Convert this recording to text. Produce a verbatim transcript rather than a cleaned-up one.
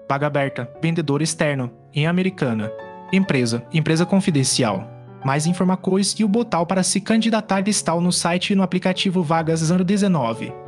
Vaga aberta, vendedor externo, em Americana. Empresa, empresa confidencial. Mais informações e o botão para se candidatar está no site e no aplicativo Vagas zero dezenove.